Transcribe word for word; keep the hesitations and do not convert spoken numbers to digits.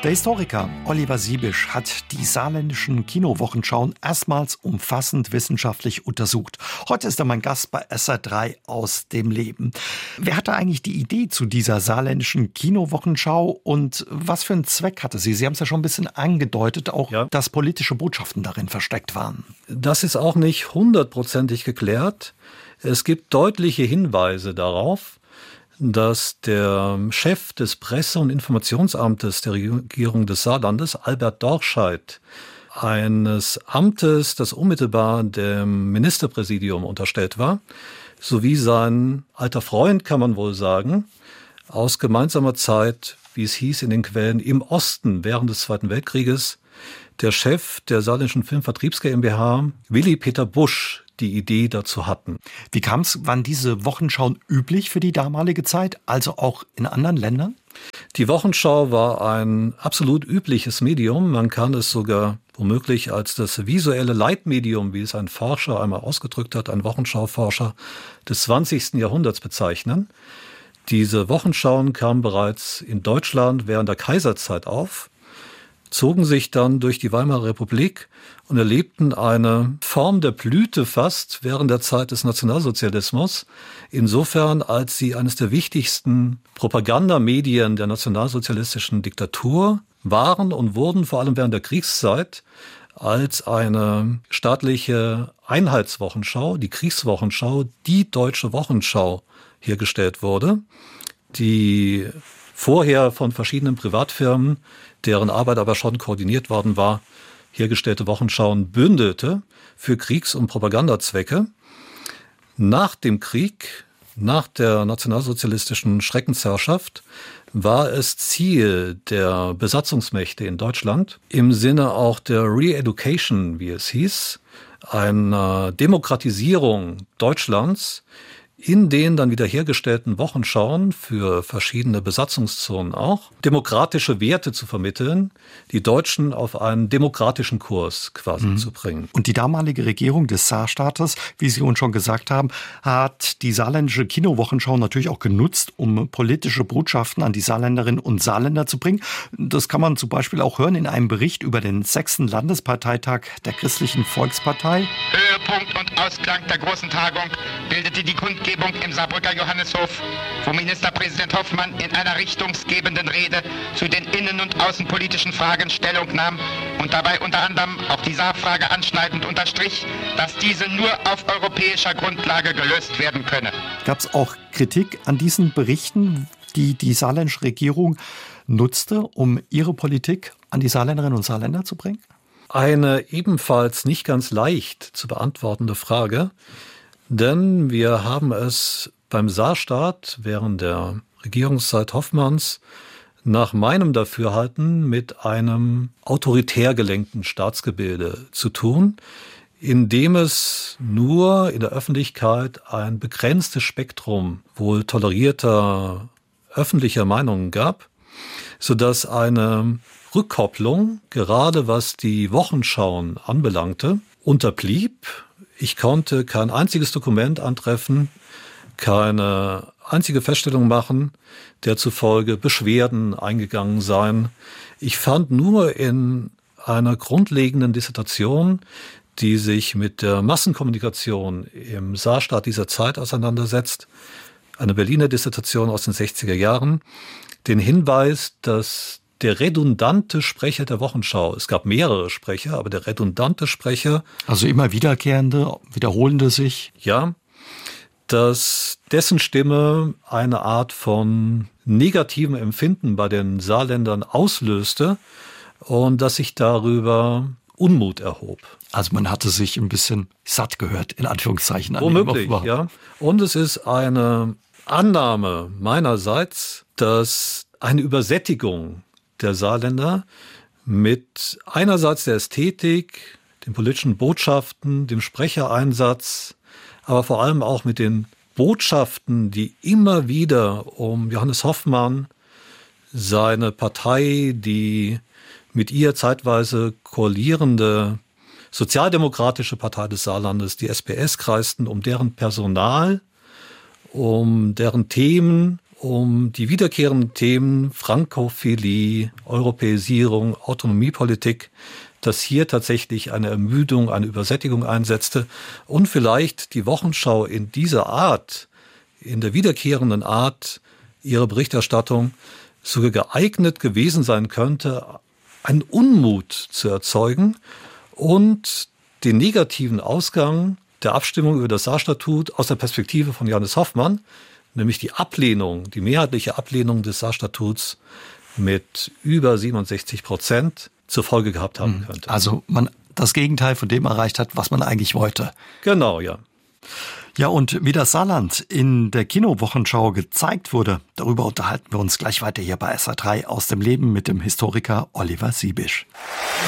Der Historiker Oliver Siebisch hat die saarländischen Kinowochenschauen erstmals umfassend wissenschaftlich untersucht. Heute ist er mein Gast bei S R drei aus dem Leben. Wer hatte eigentlich die Idee zu dieser saarländischen Kinowochenschau und was für einen Zweck hatte sie? Sie haben es ja schon ein bisschen angedeutet, auch ja. dass politische Botschaften darin versteckt waren. Das ist auch nicht hundertprozentig geklärt. Es gibt deutliche Hinweise darauf, dass der Chef des Presse- und Informationsamtes der Regierung des Saarlandes, Albert Dorscheid, eines Amtes, das unmittelbar dem Ministerpräsidium unterstellt war, sowie sein alter Freund, kann man wohl sagen, aus gemeinsamer Zeit, wie es hieß in den Quellen, im Osten während des Zweiten Weltkrieges, der Chef der Saarländischen Filmvertriebs GmbH, Willy Peter Busch, die Idee dazu hatten. Wie kam es, waren diese Wochenschauen üblich für die damalige Zeit, also auch in anderen Ländern? Die Wochenschau war ein absolut übliches Medium. Man kann es sogar womöglich als das visuelle Leitmedium, wie es ein Forscher einmal ausgedrückt hat, ein Wochenschauforscher des zwanzigsten Jahrhunderts bezeichnen. Diese Wochenschauen kamen bereits in Deutschland während der Kaiserzeit auf, zogen sich dann durch die Weimarer Republik und erlebten eine Form der Blüte fast während der Zeit des Nationalsozialismus, insofern als sie eines der wichtigsten Propagandamedien der nationalsozialistischen Diktatur waren und wurden vor allem während der Kriegszeit als eine staatliche Einheitswochenschau, die Kriegswochenschau, die Deutsche Wochenschau hergestellt wurde, die vorher von verschiedenen Privatfirmen, deren Arbeit aber schon koordiniert worden war, hergestellte Wochenschauen bündelte für Kriegs- und Propagandazwecke. Nach dem Krieg, nach der nationalsozialistischen Schreckensherrschaft, war es Ziel der Besatzungsmächte in Deutschland, im Sinne auch der Re-Education, wie es hieß, einer Demokratisierung Deutschlands, in den dann wiederhergestellten Wochenschauen für verschiedene Besatzungszonen auch, demokratische Werte zu vermitteln, die Deutschen auf einen demokratischen Kurs quasi mhm. zu bringen. Und die damalige Regierung des Saarstaates, wie Sie uns schon gesagt haben, hat die saarländische Kinowochenschau natürlich auch genutzt, um politische Botschaften an die Saarländerinnen und Saarländer zu bringen. Das kann man zum Beispiel auch hören in einem Bericht über den sechsten Landesparteitag der Christlichen Volkspartei. Höhepunkt und Ausklang der großen Tagung bildete die Kundgebung im Saarbrücker Johanneshof, wo Ministerpräsident Hoffmann in einer richtungsgebenden Rede zu den innen- und außenpolitischen Fragen Stellung nahm und dabei unter anderem auch die Saarfrage anschneidend unterstrich, dass diese nur auf europäischer Grundlage gelöst werden könne. Gab es auch Kritik an diesen Berichten, die die saarländische Regierung nutzte, um ihre Politik an die Saarländerinnen und Saarländer zu bringen? Eine ebenfalls nicht ganz leicht zu beantwortende Frage. Denn wir haben es beim Saarstaat während der Regierungszeit Hoffmanns nach meinem Dafürhalten mit einem autoritär gelenkten Staatsgebilde zu tun, in dem es nur in der Öffentlichkeit ein begrenztes Spektrum wohl tolerierter öffentlicher Meinungen gab, sodass eine Rückkopplung, gerade was die Wochenschauen anbelangte, unterblieb. Ich konnte kein einziges Dokument antreffen, keine einzige Feststellung machen, der zufolge Beschwerden eingegangen seien. Ich fand nur in einer grundlegenden Dissertation, die sich mit der Massenkommunikation im Saarstaat dieser Zeit auseinandersetzt, eine Berliner Dissertation aus den sechziger Jahren, den Hinweis, dass der redundante Sprecher der Wochenschau, es gab mehrere Sprecher, aber der redundante Sprecher, also immer wiederkehrende, wiederholende sich, ja, dass dessen Stimme eine Art von negativem Empfinden bei den Saarländern auslöste und dass sich darüber Unmut erhob. Also man hatte sich ein bisschen satt gehört, in Anführungszeichen. Womöglich, ja. Und es ist eine Annahme meinerseits, dass eine Übersättigung der Saarländer mit einerseits der Ästhetik, den politischen Botschaften, dem Sprechereinsatz, aber vor allem auch mit den Botschaften, die immer wieder um Johannes Hoffmann, seine Partei, die mit ihr zeitweise koalierende Sozialdemokratische Partei des Saarlandes, die S P S, kreisten, um deren Personal, um deren Themen um die wiederkehrenden Themen Frankophilie, Europäisierung, Autonomiepolitik, dass hier tatsächlich eine Ermüdung, eine Übersättigung einsetzte und vielleicht die Wochenschau in dieser Art, in der wiederkehrenden Art ihrer Berichterstattung sogar geeignet gewesen sein könnte, einen Unmut zu erzeugen und den negativen Ausgang der Abstimmung über das Saarstatut aus der Perspektive von Johannes Hoffmann, nämlich die Ablehnung, die mehrheitliche Ablehnung des Saarstatuts mit über siebenundsechzig Prozent zur Folge gehabt haben könnte. Also man das Gegenteil von dem erreicht hat, was man eigentlich wollte. Genau, ja. Ja, und wie das Saarland in der Kinowochenschau gezeigt wurde, darüber unterhalten wir uns gleich weiter hier bei S R drei aus dem Leben mit dem Historiker Oliver Siebisch.